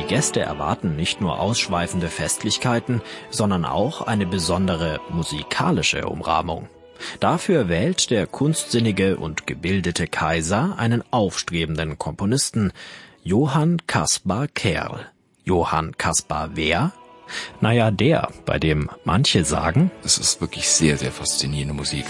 Gäste erwarten nicht nur ausschweifende Festlichkeiten, sondern auch eine besondere musikalische Umrahmung. Dafür wählt der kunstsinnige und gebildete Kaiser einen aufstrebenden Komponisten, Johann Caspar Kerl. Johann Caspar wer? Naja, der, bei dem manche sagen, es ist wirklich sehr, sehr faszinierende Musik.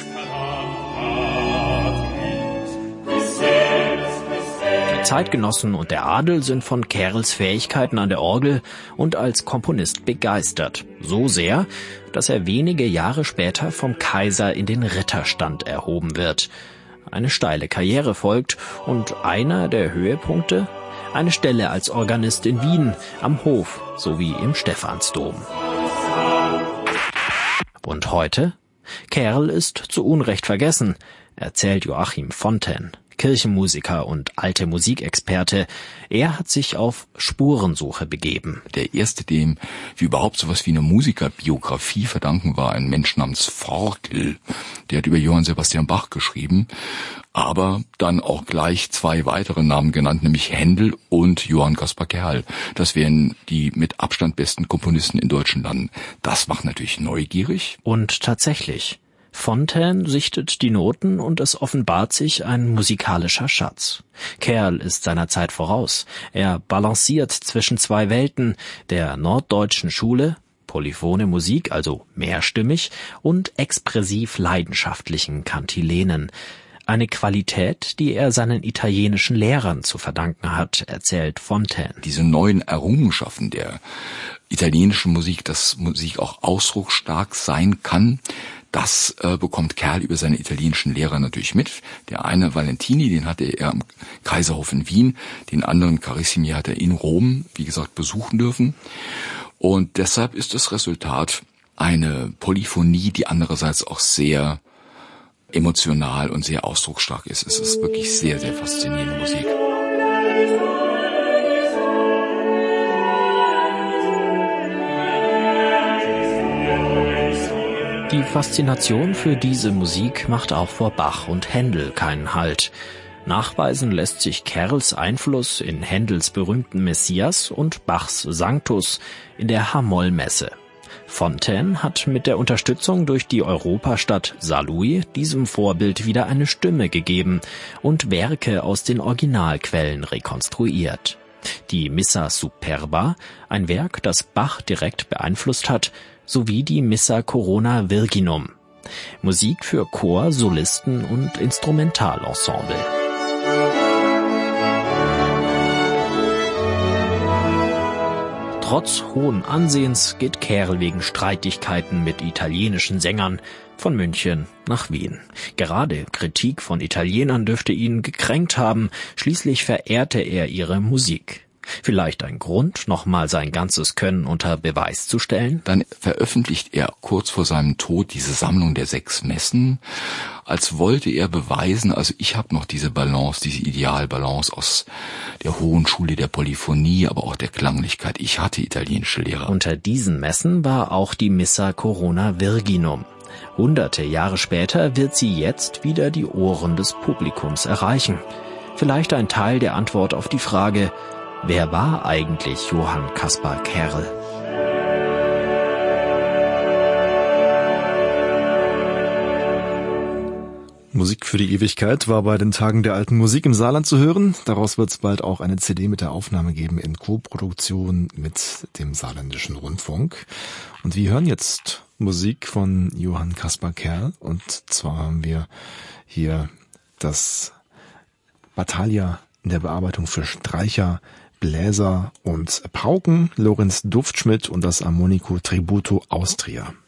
Die Zeitgenossen und der Adel sind von Kerls Fähigkeiten an der Orgel und als Komponist begeistert. So sehr, dass er wenige Jahre später vom Kaiser in den Ritterstand erhoben wird. Eine steile Karriere folgt und einer der Höhepunkte: eine Stelle als Organist in Wien, am Hof sowie im Stephansdom. Und heute? Kerl ist zu Unrecht vergessen, erzählt Joachim Fontaine, Kirchenmusiker und alte Musikexperte. Er hat sich auf Spurensuche begeben. Der erste, dem wir überhaupt sowas wie eine Musikerbiografie verdanken, war ein Mensch namens Forkel. Der hat über Johann Sebastian Bach geschrieben, aber dann auch gleich zwei weitere Namen genannt, nämlich Händel und Johann Caspar Kerl. Das wären die mit Abstand besten Komponisten in deutschen Landen. Das macht natürlich neugierig. Und tatsächlich, Fontaine sichtet die Noten und es offenbart sich ein musikalischer Schatz. Kerl ist seiner Zeit voraus. Er balanciert zwischen zwei Welten, der norddeutschen Schule, polyphone Musik, also mehrstimmig, und expressiv leidenschaftlichen Kantilenen. Eine Qualität, die er seinen italienischen Lehrern zu verdanken hat, erzählt Fontaine. Diese neuen Errungenschaften der italienischen Musik, dass Musik auch ausdrucksstark sein kann, das bekommt Kerl über seine italienischen Lehrer natürlich mit. Der eine, Valentini, den hatte er am Kaiserhof in Wien, den anderen, Carissimi, hat er in Rom, wie gesagt, besuchen dürfen. Und deshalb ist das Resultat eine Polyphonie, die andererseits auch sehr emotional und sehr ausdrucksstark ist. Es ist wirklich sehr, sehr faszinierende Musik. Die Faszination für diese Musik macht auch vor Bach und Händel keinen Halt. Nachweisen lässt sich Kerls Einfluss in Händels berühmten Messias und Bachs Sanctus in der H-Moll-Messe. Fontaine hat mit der Unterstützung durch die Europastadt Saarlouis diesem Vorbild wieder eine Stimme gegeben und Werke aus den Originalquellen rekonstruiert. Die Missa Superba, ein Werk, das Bach direkt beeinflusst hat, sowie die Missa Corona Virginum. Musik für Chor, Solisten und Instrumentalensemble. Trotz hohen Ansehens geht Kerl wegen Streitigkeiten mit italienischen Sängern von München nach Wien. Gerade Kritik von Italienern dürfte ihn gekränkt haben, schließlich verehrte er ihre Musik. Vielleicht ein Grund, nochmal sein ganzes Können unter Beweis zu stellen? Dann veröffentlicht er kurz vor seinem Tod diese Sammlung der 6 Messen, als wollte er beweisen, also ich habe noch diese Balance, diese Idealbalance aus der hohen Schule der Polyphonie, aber auch der Klanglichkeit. Ich hatte italienische Lehrer. Unter diesen Messen war auch die Missa Corona Virginum. Hunderte Jahre später wird sie jetzt wieder die Ohren des Publikums erreichen. Vielleicht ein Teil der Antwort auf die Frage: Wer war eigentlich Johann Caspar Kerl? Musik für die Ewigkeit war bei den Tagen der alten Musik im Saarland zu hören. Daraus wird es bald auch eine CD mit der Aufnahme geben in Co-Produktion mit dem Saarländischen Rundfunk. Und wir hören jetzt Musik von Johann Caspar Kerl. Und zwar haben wir hier das Battaglia in der Bearbeitung für Streicher, Bläser und Pauken, Lorenz Duftschmidt und das Armonico Tributo Austria.